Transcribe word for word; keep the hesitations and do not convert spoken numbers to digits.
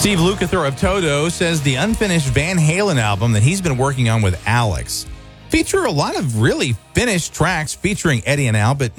Steve Lukather of Toto says the unfinished Van Halen album that he's been working on with Alex feature a lot of really finished tracks featuring Eddie and Al, but